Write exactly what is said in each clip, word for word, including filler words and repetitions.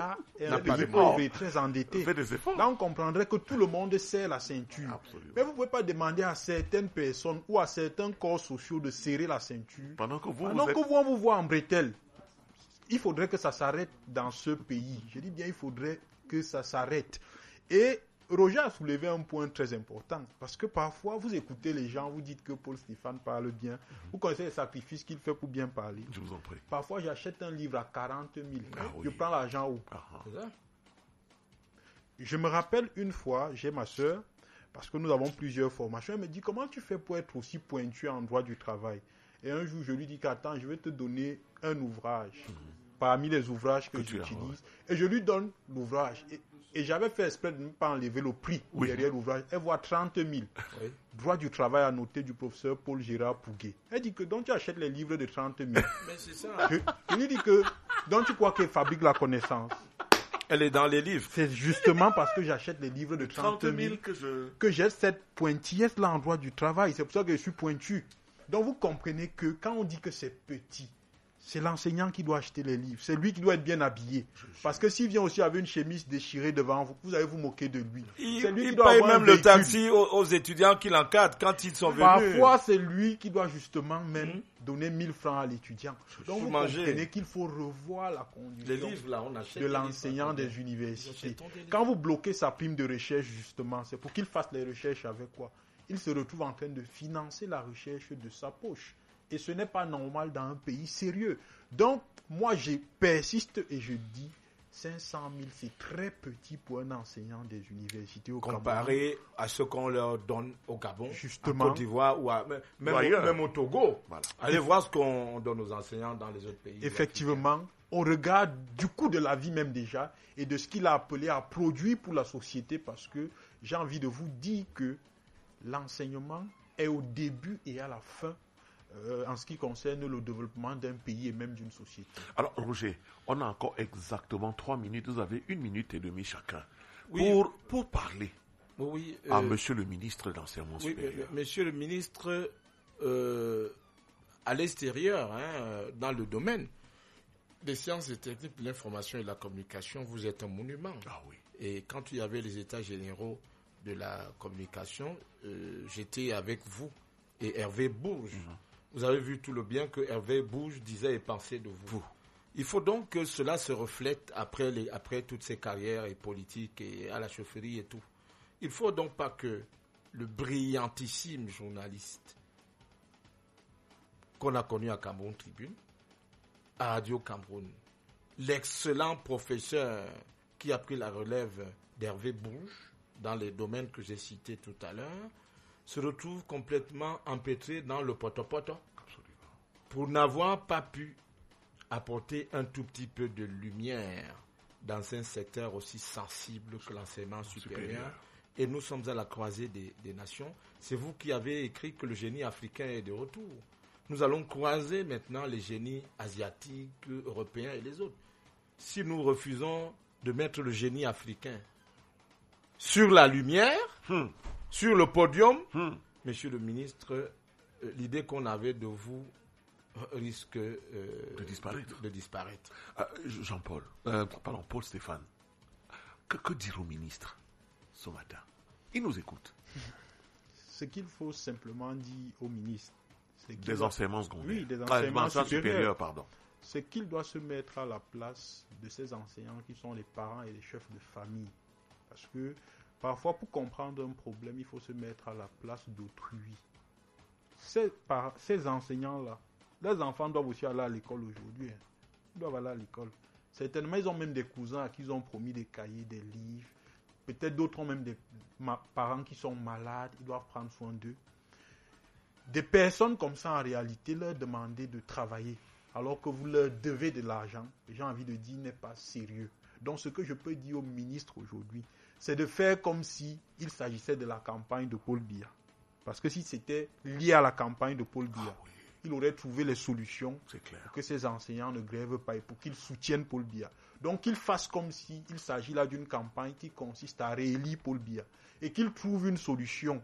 est un pays pauvre et très endetté. Là, on comprendrait que tout le monde serre la ceinture. Absolument. Mais vous ne pouvez pas demander à certaines personnes ou à certains corps sociaux de serrer la ceinture. Pendant que vous, Pendant vous que êtes... vous, on vous voit en bretelle. Il faudrait que ça s'arrête dans ce pays. Je dis bien, il faudrait que ça s'arrête. Et Roger a soulevé un point très important. Parce que parfois, vous écoutez les gens, vous dites que Paul Stéphane parle bien. Mm-hmm. Vous connaissez les sacrifices qu'il fait pour bien parler. Je vous en prie. Parfois, j'achète un livre à quarante mille. Ah, oui. Je prends l'argent où ah, ah. Je me rappelle une fois, j'ai ma soeur, parce que nous avons plusieurs formations. Elle me dit, comment tu fais pour être aussi pointu en droit du travail? Et un jour, je lui dis qu'attends, je vais te donner un ouvrage, mmh. parmi les ouvrages que, que j'utilise. As, ouais. Et je lui donne l'ouvrage. Et, et j'avais fait exprès de ne pas enlever le prix oui. derrière l'ouvrage. Elle voit trente mille. Oui. Droit du travail annoté du professeur Paul Gérard Pouguet. Elle dit que donc tu achètes les livres de trente mille. Mais c'est ça. Je, je lui dis que donc tu crois qu'elle fabrique la connaissance. Elle est dans les livres. C'est justement parce que j'achète les livres de trente mille que, je... que j'ai cette pointillesse-là en droit du travail. C'est pour ça que je suis pointu. Donc vous comprenez que quand on dit que c'est petit, c'est l'enseignant qui doit acheter les livres. C'est lui qui doit être bien habillé. Parce que s'il vient aussi avec une chemise déchirée devant vous, vous allez vous moquer de lui. Il, c'est lui il qui doit paye avoir même le taxi aux, aux étudiants qui l'encadrent quand ils sont venus. Parfois, c'est lui qui doit justement même mmh. donner mille francs à l'étudiant. Donc vous manger. comprenez qu'il faut revoir la condition les livres, là, on achète de l'enseignant des universités. Quand vous bloquez sa prime de recherche, justement, c'est pour qu'il fasse les recherches avec quoi? Il se retrouve en train de financer la recherche de sa poche. Et ce n'est pas normal dans un pays sérieux. Donc, moi, je persiste et je dis cinq cent mille, c'est très petit pour un enseignant des universités au Gabon. Comparé à ce qu'on leur donne au Gabon, justement, en Côte d'Ivoire ou à, même, même, même au Togo. Voilà. Allez voir ce qu'on donne aux enseignants dans les autres pays. Effectivement, on regarde du coût de la vie même déjà et de ce qu'il a appelé à produire pour la société, parce que j'ai envie de vous dire que l'enseignement est au début et à la fin euh, en ce qui concerne le développement d'un pays et même d'une société. Alors, Roger, on a encore exactement trois minutes. Vous avez une minute et demie chacun oui. pour, pour parler oui, euh, à monsieur le ministre de l'enseignement oui, supérieur. Monsieur le ministre, euh, à l'extérieur, hein, dans le domaine des sciences et techniques de l'information et de la communication, vous êtes un monument. Ah oui. Et quand il y avait les états généraux de la communication, euh, j'étais avec vous et Hervé Bourges. Mmh. Vous avez vu tout le bien que Hervé Bourges disait et pensait de vous. vous. Il faut donc que cela se reflète après, les, après toutes ces carrières et politiques et à la chaufferie et tout. Il ne faut donc pas que le brillantissime journaliste qu'on a connu à Cameroun Tribune, à Radio Cameroun, l'excellent professeur qui a pris la relève d'Hervé Bourges, dans les domaines que j'ai cités tout à l'heure, se retrouve complètement empêtré dans le poto-poto pour n'avoir pas pu apporter un tout petit peu de lumière dans un secteur aussi sensible que l'enseignement supérieur. supérieur. Et nous sommes à la croisée des, des nations. C'est vous qui avez écrit que le génie africain est de retour. Nous allons croiser maintenant les génies asiatiques, européens et les autres. Si nous refusons de mettre le génie africain sur la lumière, hmm. sur le podium, hmm. Monsieur le ministre, euh, l'idée qu'on avait de vous risque euh, de disparaître. De, de disparaître. Euh, Jean-Paul, euh, pardon, Paul Stéphane, que, que dire au ministre ce matin? Il nous écoute. Ce qu'il faut simplement dire au ministre, c'est qu'il des doit... enseignements secondaires. Oui, des enseignements supérieurs. supérieurs pardon. C'est qu'il doit se mettre à la place de ces enseignants qui sont les parents et les chefs de famille. Parce que parfois, pour comprendre un problème, il faut se mettre à la place d'autrui. Ces, par, ces enseignants-là, leurs enfants doivent aussi aller à l'école aujourd'hui. Hein. Ils doivent aller à l'école. Certainement, ils ont même des cousins à qui ils ont promis des cahiers, des livres. Peut-être d'autres ont même des ma- parents qui sont malades. Ils doivent prendre soin d'eux. Des personnes comme ça, en réalité, leur demander de travailler, alors que vous leur devez de l'argent, j'ai envie de dire, n'est pas sérieux. Donc, ce que je peux dire au ministre aujourd'hui, c'est de faire comme si il s'agissait de la campagne de Paul Biya. Parce que si c'était lié à la campagne de Paul Biya, ah oui. il aurait trouvé les solutions pour que ces enseignants ne grèvent pas et pour qu'ils soutiennent Paul Biya. Donc qu'il fasse comme s'il s'agit là d'une campagne qui consiste à réélire Paul Biya et qu'il trouve une solution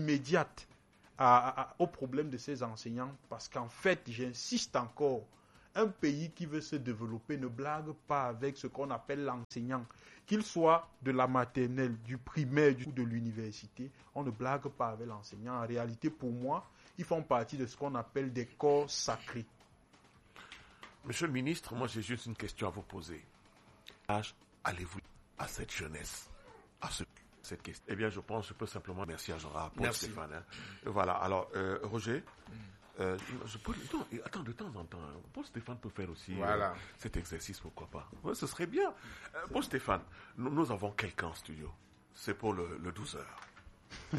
immédiate à, à, au problème de ces enseignants. Parce qu'en fait, j'insiste encore, Un pays qui veut se développer ne blague pas avec ce qu'on appelle l'enseignant. Qu'il soit de la maternelle, du primaire ou de l'université, on ne blague pas avec l'enseignant. En réalité, pour moi, ils font partie de ce qu'on appelle des corps sacrés. Monsieur le ministre, moi j'ai juste une question à vous poser. Allez-vous à cette jeunesse, à ce, cette question? Eh bien, je pense, je peux simplement merci à Jean-Ra, Paul Merci. Stéphane. Hein. Voilà, alors, euh, Roger, mm. euh, je peux, non, attends, de temps en temps, Paul Stéphane peut faire aussi voilà. euh, cet exercice, pourquoi pas? Ouais, ce serait bien. Euh, Paul Stéphane, nous, nous avons quelqu'un en studio. C'est pour le, le douze heures.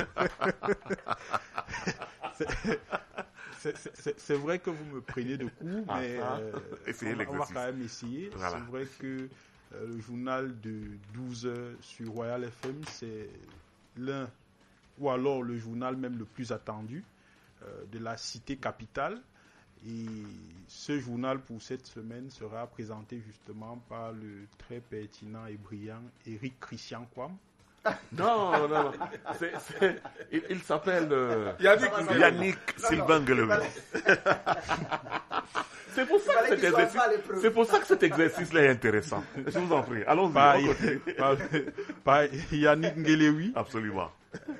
c'est, c'est, c'est, c'est vrai que vous me prenez de coups, mais ah, euh, essayez on, va, on va quand même essayer. Voilà. C'est vrai que euh, le journal de douze heures sur Royal F M, c'est l'un, ou alors le journal même le plus attendu euh, de la cité capitale. Et ce journal pour cette semaine sera présenté justement par le très pertinent et brillant Éric Christian Kwam. Non, non, non. C'est, c'est, il, il s'appelle euh, Yannick, Yannick Sylvain Guelebe. C'est pour ça que cet exercice, c'est pour ça que cet exercice-là est intéressant. Je vous en prie. Allons-y. Par, par, par Yannick Ngelewi. Absolument.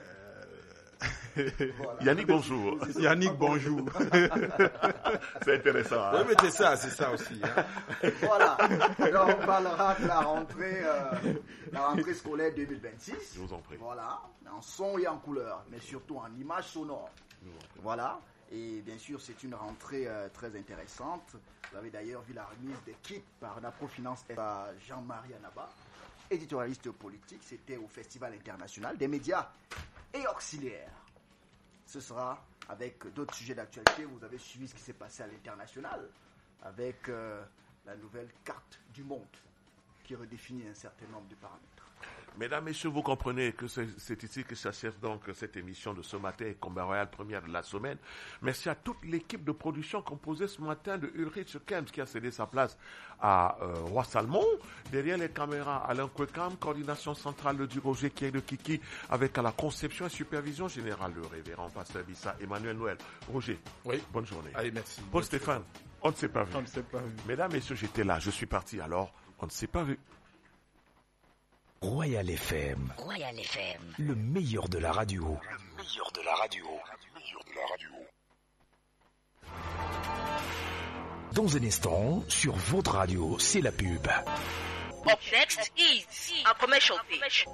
Voilà. Yannick, bonjour. Yannick, bonjour. C'est intéressant. Hein? Oui, mais c'est ça, c'est ça aussi. Hein? Voilà. Alors, on parlera de la rentrée, euh, la rentrée scolaire deux mille vingt-six. Je vous en prie. Voilà. En son et en couleur, mais surtout en image sonore. Voilà. Et bien sûr, c'est une rentrée euh, très intéressante. Vous avez d'ailleurs vu la remise des kits par Naprofinance à Jean-Marie Anaba, éditorialiste politique. C'était au Festival international des médias et auxiliaires. Ce sera avec d'autres sujets d'actualité. Vous avez suivi ce qui s'est passé à l'international avec euh, la nouvelle carte du monde qui redéfinit un certain nombre de paramètres. Mesdames, Messieurs, vous comprenez que c'est, c'est ici que s'achève donc cette émission de ce matin, Combat Royal, première de la semaine. Merci à toute l'équipe de production composée ce matin de Ulrich Kemps qui a cédé sa place à euh, Roi Salmon. Derrière les caméras, Alain Kwekam, coordination centrale de Roger qui est de Kiki, avec à la conception et supervision générale le révérend Pasteur Bissa, Emmanuel Noël. Roger, oui. Bonne journée. Allez, merci. Paul Stéphane, on ne s'est pas vu. On ne s'est pas vu. Mesdames, Messieurs, j'étais là, je suis parti, alors on ne s'est pas vu. Royal F M. Royal F M. Le meilleur de la radio. Le meilleur de la radio. Le meilleur de la radio. Dans un instant, sur votre radio, c'est la pub. Up next is a commercial page.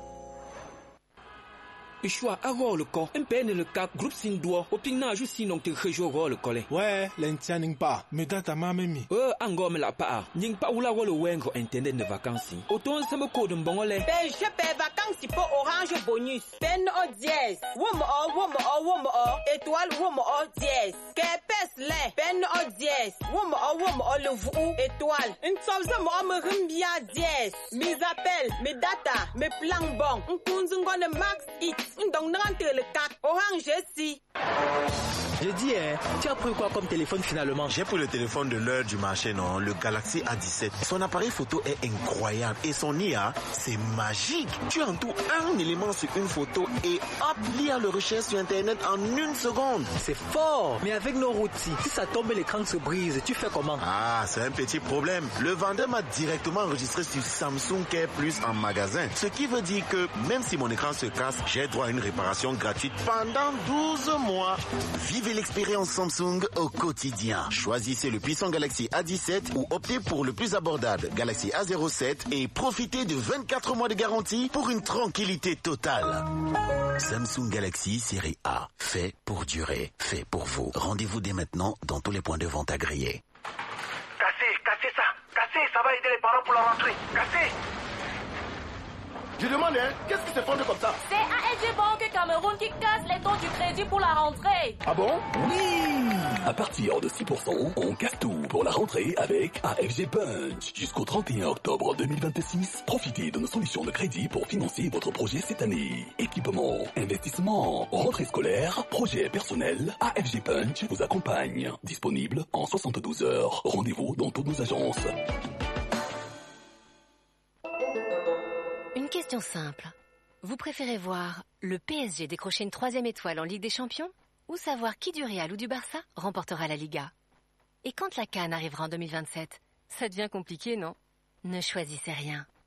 Ishwa aro le ko mpene le cap groupe sindua opina ju sinon te rejo ro le kole ouais l'entien ning pas mais data mama mi euh angom la pa ning pa ula wo le wengo internet de vacances auton se me ko de mbongole ben je paie vacances pour orange bonus ben o dièse wo mo o wo mo o wo mo o étoile wo mo o dièse kepes le ben o dièse wo mo o wo mo o le vu étoile une somze mo me rimbia dièse mes appels mes data mes plans bon nkunzu ngone max it donc n'rentre le cap orange si. J'ai dit, hein, tu as pris quoi comme téléphone finalement? J'ai pris le téléphone de l'heure du marché, non, le Galaxy A dix-sept. Son appareil photo est incroyable et son I A, c'est magique. Tu entoures un élément sur une photo et hop, l'I A le recherche sur Internet en une seconde. C'est fort, mais avec nos outils, si ça tombe et l'écran se brise, tu fais comment? Ah, c'est un petit problème. Le vendeur m'a directement enregistré sur Samsung Care Plus en magasin. Ce qui veut dire que même si mon écran se casse, j'ai droit à une réparation gratuite pendant douze mois. Vivez l'expérience Samsung au quotidien. Choisissez le puissant Galaxy A dix-sept ou optez pour le plus abordable Galaxy A zéro sept et profitez de vingt-quatre mois de garantie pour une tranquillité totale. Samsung Galaxy série A, fait pour durer, fait pour vous. Rendez-vous dès maintenant dans tous les points de vente agréés. Cassez, cassez ça, cassez, ça va aider les parents pour la rentrée. Cassez. Je demande, hein, qu'est-ce qui se fonde comme ça? C'est A F G Banque Cameroun qui casse les taux du crédit pour la rentrée. Ah bon? Oui! À partir de six pour cent, on casse tout pour la rentrée avec A F G Punch. Jusqu'au trente et un octobre deux mille vingt-six, profitez de nos solutions de crédit pour financer votre projet cette année. Équipement, investissement, rentrée scolaire, projet personnel, A F G Punch vous accompagne. Disponible en soixante-douze heures. Rendez-vous dans toutes nos agences. Une question simple. Vous préférez voir le P S G décrocher une troisième étoile en Ligue des Champions ou savoir qui du Real ou du Barça remportera la Liga? Et quand la CAN arrivera en deux mille vingt-sept, ça devient compliqué, non? Ne choisissez rien.